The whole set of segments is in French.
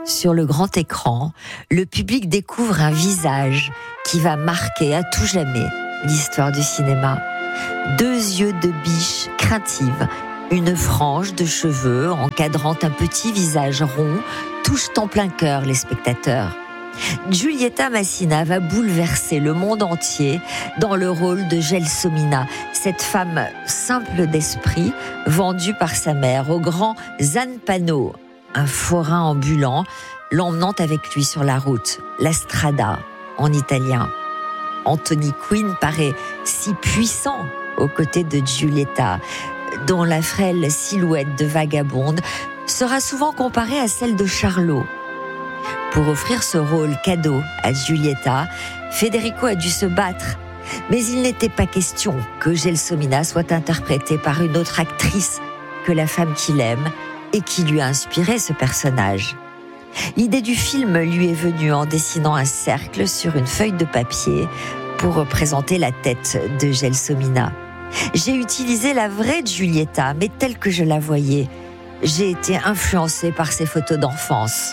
sur le grand écran, le public découvre un visage qui va marquer à tout jamais l'histoire du cinéma. 2 yeux de biche craintive, une frange de cheveux encadrant un petit visage rond, touchent en plein cœur les spectateurs. Giulietta Massina va bouleverser le monde entier dans le rôle de Gelsomina, cette femme simple d'esprit, vendue par sa mère au grand Zanpano, un forain ambulant, l'emmenant avec lui sur la route, la strada en italien. Anthony Quinn paraît si puissant aux côtés de Giulietta, dont la frêle silhouette de vagabonde sera souvent comparée à celle de Charlot. Pour offrir ce rôle cadeau à Giulietta, Federico a dû se battre. Mais il n'était pas question que Gelsomina soit interprétée par une autre actrice que la femme qu'il aime et qui lui a inspiré ce personnage. L'idée du film lui est venue en dessinant un cercle sur une feuille de papier pour représenter la tête de Gelsomina. J'ai utilisé la vraie Giulietta, mais telle que je la voyais. J'ai été influencée par ses photos d'enfance.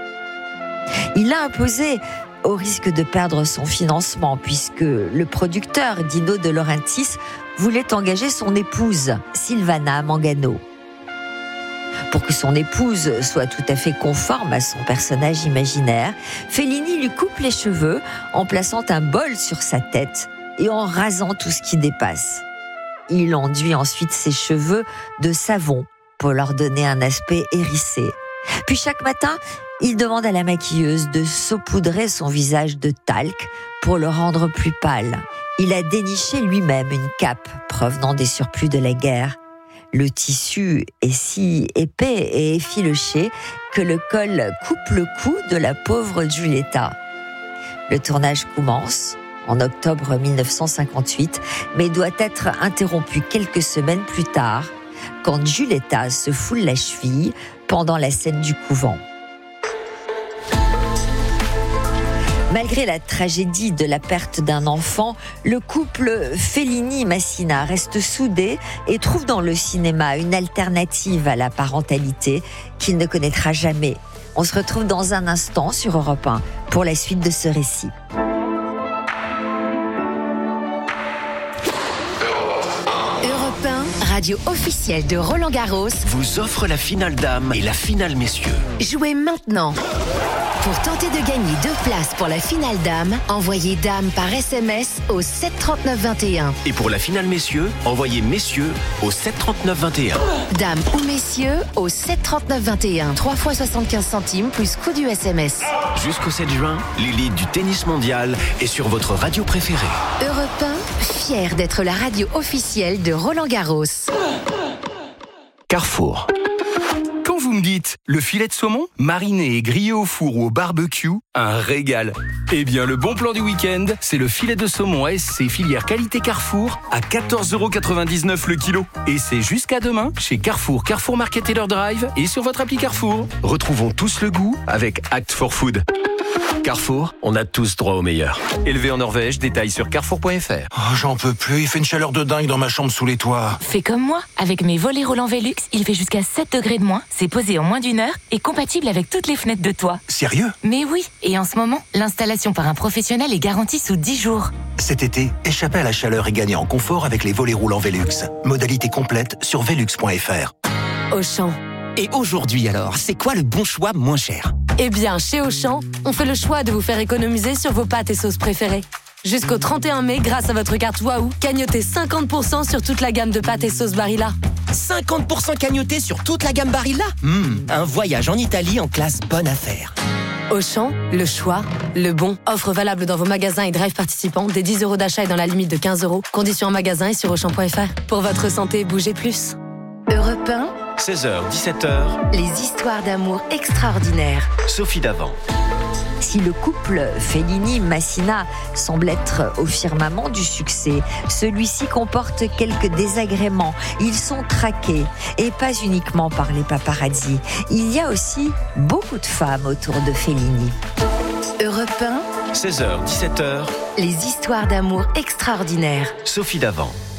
Il a imposé, au risque de perdre son financement, puisque le producteur Dino De Laurentiis voulait engager son épouse, Silvana Mangano. Pour que son épouse soit tout à fait conforme à son personnage imaginaire, Fellini lui coupe les cheveux en plaçant un bol sur sa tête et en rasant tout ce qui dépasse. Il enduit ensuite ses cheveux de savon pour leur donner un aspect hérissé. Puis chaque matin, il demande à la maquilleuse de saupoudrer son visage de talc pour le rendre plus pâle. Il a déniché lui-même une cape provenant des surplus de la guerre. Le tissu est si épais et effiloché que le col coupe le cou de la pauvre Giulietta. Le tournage commence en octobre 1958, mais doit être interrompu quelques semaines plus tard, quand Giulietta se foule la cheville pendant la scène du couvent. Malgré la tragédie de la perte d'un enfant, le couple Fellini-Massina reste soudé et trouve dans le cinéma une alternative à la parentalité qu'il ne connaîtra jamais. On se retrouve dans un instant sur Europe 1 pour la suite de ce récit. Europe 1, radio officielle de Roland Garros, vous offre la finale dames et la finale messieurs. Jouez maintenant. Pour tenter de gagner 2 places pour la finale dames, envoyez dame par SMS au 73921. Et pour la finale messieurs, envoyez messieurs au 73921. Dame ou messieurs au 73921. 3 fois 75 centimes plus coût du SMS. Jusqu'au 7 juin, l'élite du tennis mondial est sur votre radio préférée. Europe 1, fier d'être la radio officielle de Roland Garros. Carrefour. Quand vous me dites le filet de saumon, mariné et grillé au four ou au barbecue, un régal. Eh bien, le bon plan du week-end, c'est le filet de saumon ASC filière qualité Carrefour à 14,99€ le kilo. Et c'est jusqu'à demain chez Carrefour, Carrefour Market Taylor Drive et sur votre appli Carrefour. Retrouvons tous le goût avec Act for Food. Carrefour, on a tous droit au meilleur. Élevé en Norvège, détails sur carrefour.fr. Oh, j'en peux plus, il fait une chaleur de dingue dans ma chambre sous les toits. Fais comme moi, avec mes volets roulants Velux, il fait jusqu'à 7 degrés de moins, c'est posé en moins d'1 heure et compatible avec toutes les fenêtres de toit. Sérieux ? Mais oui, et en ce moment, l'installation par un professionnel est garantie sous 10 jours. Cet été, échappez à la chaleur et gagnez en confort avec les volets roulants Velux. Modalité complète sur velux.fr. Auchan. Et aujourd'hui alors, c'est quoi le bon choix moins cher ? Eh bien, chez Auchan, on fait le choix de vous faire économiser sur vos pâtes et sauces préférées. Jusqu'au 31 mai, grâce à votre carte Waouh, cagnotez 50% sur toute la gamme de pâtes et sauces Barilla. 50% cagnoté sur toute la gamme Barilla ? Un voyage en Italie en classe bonne affaire. Auchan, le choix, le bon. Offre valable dans vos magasins et drive participants, des 10 € d'achat et dans la limite de 15€. Conditions en magasin et sur Auchan.fr. Pour votre santé, bougez plus. Europe 1, 16h, 17h, les histoires d'amour extraordinaires. Sophie Davant. Si le couple Fellini-Massina semble être au firmament du succès, celui-ci comporte quelques désagréments. Ils sont traqués, et pas uniquement par les paparazzi. Il y a aussi beaucoup de femmes autour de Fellini. Europe 1, 16h, 17h, les histoires d'amour extraordinaires. Sophie Davant.